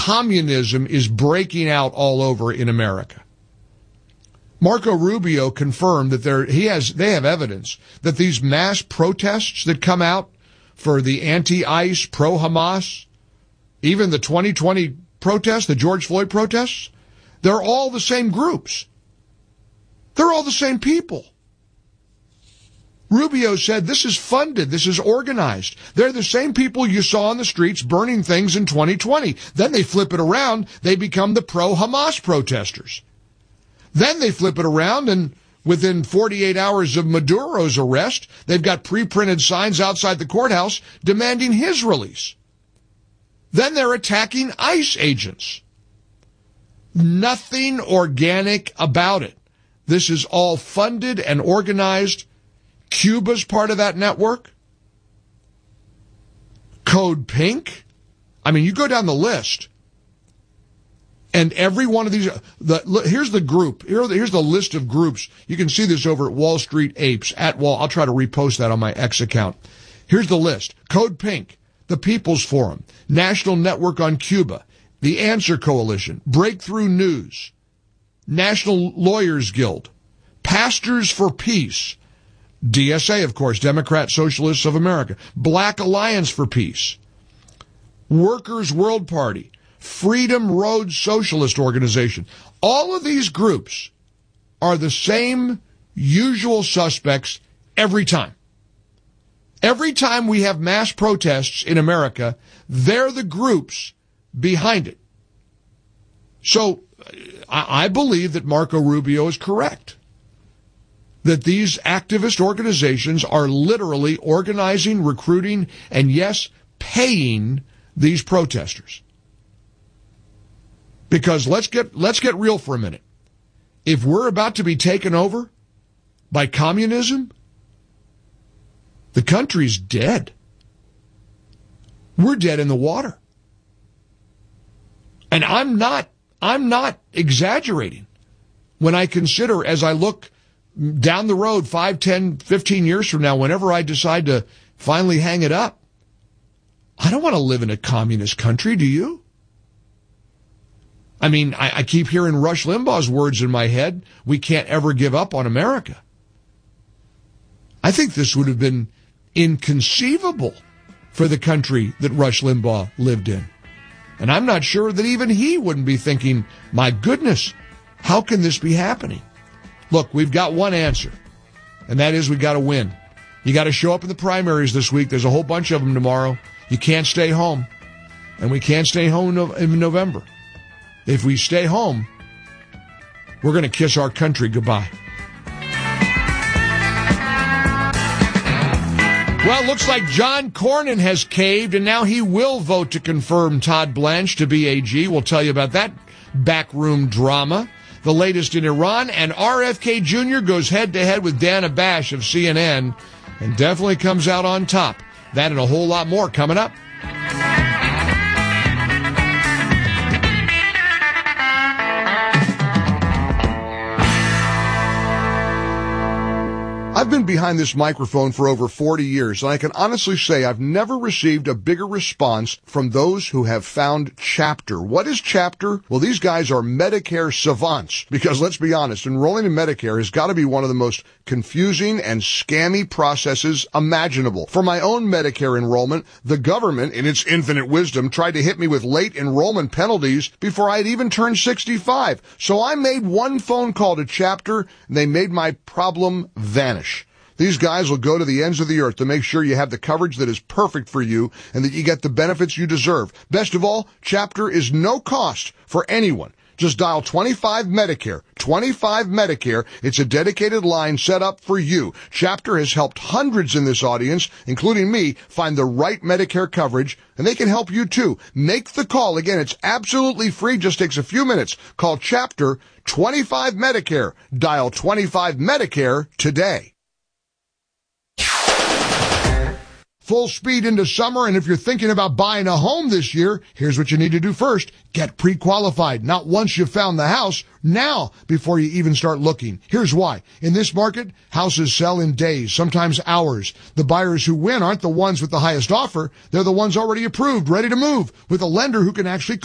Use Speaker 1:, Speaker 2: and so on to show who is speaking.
Speaker 1: communism is breaking out all over in America. Marco Rubio confirmed that they have evidence that these mass protests that come out for the anti-ICE, pro-Hamas, even the 2020 protests, the George Floyd protests, they're all the same groups. They're all the same people. Rubio said this is funded, this is organized. They're the same people you saw on the streets burning things in 2020. Then they flip it around, they become the pro-Hamas protesters. Then they flip it around, and within 48 hours of Maduro's arrest, they've got pre-printed signs outside the courthouse demanding his release. Then they're attacking ICE agents. Nothing organic about it. This is all funded and organized. Cuba's part of that network. Code Pink. I mean, you go down the list. And every one of these, here's the group. Here's the list of groups. You can see this over at Wall Street Apes, I'll try to repost that on my X account. Here's the list. Code Pink, the People's Forum, National Network on Cuba, the Answer Coalition, Breakthrough News, National Lawyers Guild, Pastors for Peace, DSA, of course, Democrat Socialists of America, Black Alliance for Peace, Workers' World Party, Freedom Road Socialist Organization. All of these groups are the same usual suspects every time. Every time we have mass protests in America, they're the groups behind it. So I believe that Marco Rubio is correct. That these activist organizations are literally organizing, recruiting, and yes, paying these protesters. Because let's get real for a minute. If we're about to be taken over by communism, the country's dead. We're dead in the water. And I'm not exaggerating when I consider, as I look down the road 5, 10, 15 years from now, whenever I decide to finally hang it up, I don't want to live in a communist country, do you? I mean, I keep hearing Rush Limbaugh's words in my head, we can't ever give up on America. I think this would have been inconceivable for the country that Rush Limbaugh lived in. And I'm not sure that even he wouldn't be thinking, my goodness, how can this be happening? Look, we've got one answer, and that is we got to win. You got to show up in the primaries this week. There's a whole bunch of them tomorrow. You can't stay home, and we can't stay home in November. If we stay home, we're going to kiss our country goodbye. Well, it looks like John Cornyn has caved, and now he will vote to confirm Todd Blanche to be AG. We'll tell you about that backroom drama. The latest in Iran, and RFK Jr. goes head-to-head with Dana Bash of CNN and definitely comes out on top. That and a whole lot more coming up. I've been behind this microphone for over 40 years, and I can honestly say I've never received a bigger response from those who have found Chapter. What is Chapter? Well, these guys are Medicare savants, because let's be honest, enrolling in Medicare has got to be one of the most confusing and scammy processes imaginable. For my own Medicare enrollment, the government, in its infinite wisdom, tried to hit me with late enrollment penalties before I had even turned 65. So I made one phone call to Chapter, and they made my problem vanish. These guys will go to the ends of the earth to make sure you have the coverage that is perfect for you and that you get the benefits you deserve. Best of all, Chapter is no cost for anyone. Just dial 25 Medicare. 25 Medicare. It's a dedicated line set up for you. Chapter has helped hundreds in this audience, including me, find the right Medicare coverage, and they can help you too. Make the call. Again, it's absolutely free. Just takes a few minutes. Call Chapter 25 Medicare. Dial 25 Medicare today. Full speed into summer, and if you're thinking about buying a home this year, here's what you need to do first. Get pre-qualified. Not once you've found the house, now before you even start looking. Here's why. In this market, houses sell in days, sometimes hours. The buyers who win aren't the ones with the highest offer. They're the ones already approved, ready to move, with a lender who can actually